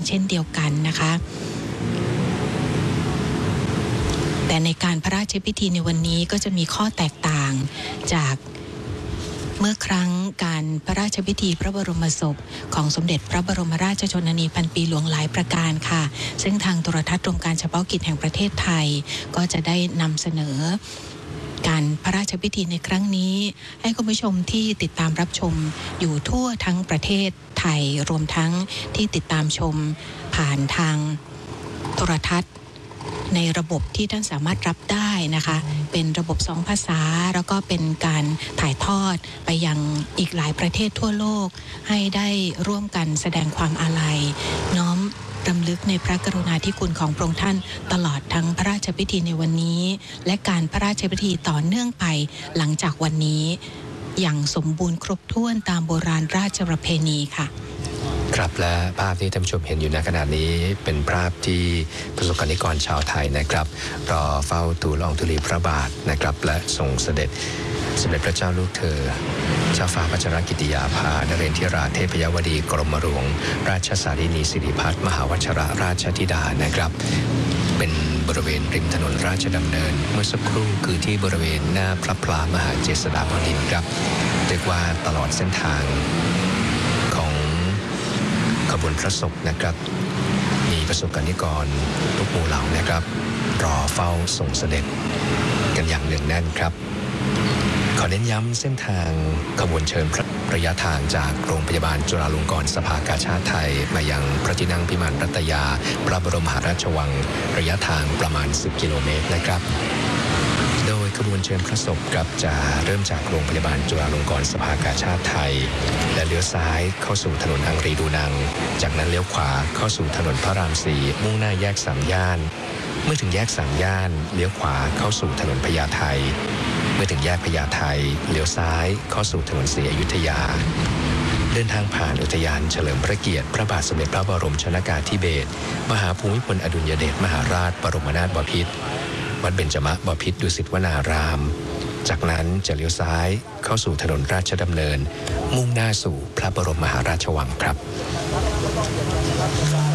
เช่นเดียวกันนะคะแต่ในการพระราชพิธีในวันนี้ก็จะมีข้อแตกต่างจากเมื่อครั้งการพระราชพิธีพระบรมศพของสมเด็จพระบรมราชชนนีพันปีหลวงหลายประการค่ะซึ่งทางโทรทัศน์รวมการเฉพาะกิจแห่งประเทศไทยก็จะได้นำเสนอการพระราชพิธีในครั้งนี้ให้คุณผู้ชมที่ติดตามรับชมอยู่ทั่วทั้งประเทศไทยรวมทั้งที่ติดตามชมผ่านทางโทรทัศน์ในระบบที่ท่านสามารถรับได้นะคะเป็นระบบ2ภาษาแล้วก็เป็นการถ่ายทอดไปยังอีกหลายประเทศทั่วโลกให้ได้ร่วมกันแสดงความอาลัยน้อมรำลึกในพระกรุณาธิคุณของพระองค์ท่านตลอดทั้งพระราชพิธีในวันนี้และการพระราชพิธีต่อเนื่องไปหลังจากวันนี้อย่างสมบูรณ์ครบถ้วนตามโบราณราชประเพณีค่ะครับและภาพที่ท่านผู้ชมเห็นอยู่ในขณะนี้เป็นภาพที่ประสบกนิกรชาวไทยนะครับรอเฝ้าทูลละอองธุลีพระบาทนะครับและทรงเสด็จสมเด็จพระเจ้าลูกเธอเจ้าฟ้าพัชรกิติยาภานเรนทิราเทพยวดีกรมหลวงราชสารินีสิริพัฒน์มหาวชิรราชธิดานะครับเป็นบริเวณริมถนนราชดำเนินเมื่อสักครู่คือที่บริเวณหน้าพระพลามหาเจษฎาบดินทร์ครับเรียกว่าตลอดเส้นทางของขบวนพระศพนะครับมีประสบกนิกรทุกหมู่เหล่านะครับรอเฝ้าส่งเสด็จกันอย่างเนืองแน่นครับขอเน้นย้ำเส้นทางขบวนเชิญระยะทางจากโรงพยาบาลจุฬาลงกรณ์สภากาชาดไทยมายังพระที่นั่งพิมานรัตยาพระบรมมหาราชวังระยะทางประมาณ10 กิโลเมตรนะครับโดยขบวนเชิญพระศพครับจะเริ่มจากโรงพยาบาลจุฬาลงกรณ์สภากาชาดไทยและเลี้ยวซ้ายเข้าสู่ถนนอังรีดูนังจากนั้นเลี้ยวขวาเข้าสู่ถนนพระราม4มุ่งหน้าแยก3 ย่านเมื่อถึงแยก3 ย่านเลี้ยวขวาเข้าสู่ถนนพญาไทเมื่อถึงแยกพญาไทเลี้ยวซ้ายเข้าสู่ถนนศรีอยุธยาเดินทางผ่านอุทยานเฉลิมพระเกียรติพระบาทสมเด็จพระบรมชนกาธิเบศรมหาภูมิพลอดุลยเดชมหาราชบรมนาถบพิตรวัดเบญจมบพิตรดุสิตวนารามจากนั้นจะเลี้ยวซ้ายเข้าสู่ถนนราชดำเนินมุ่งหน้าสู่พระบรมมหาราชวังครับ